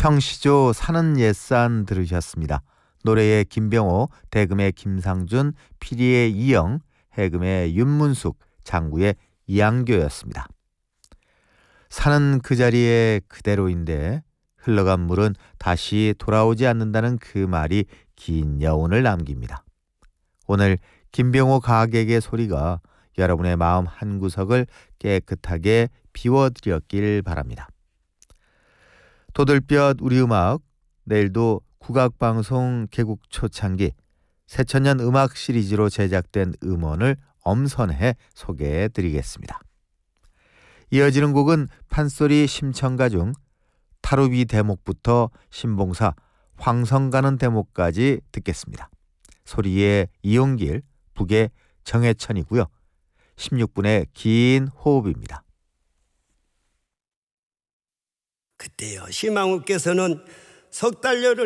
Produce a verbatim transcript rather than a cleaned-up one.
평시조 사는 옛산 들으셨습니다. 노래의 김병호, 대금의 김상준, 피리의 이영, 해금의 윤문숙, 장구의 이양교였습니다. 산은 그 자리에 그대로인데 흘러간 물은 다시 돌아오지 않는다는 그 말이 긴 여운을 남깁니다. 오늘 김병호 가객의 소리가 여러분의 마음 한구석을 깨끗하게 비워드렸길 바랍니다. 도들볕 우리 음악, 내일도 국악방송 개국 초창기 새천년 음악 시리즈로 제작된 음원을 엄선해 소개해 드리겠습니다. 이어지는 곡은 판소리 심청가 중 타루비 대목부터 신봉사 황성 가는 대목까지 듣겠습니다. 소리의 이용길, 북의 정해천이고요. 십육 분의 긴 호흡입니다. 그때요 심항우께서는 석 달여를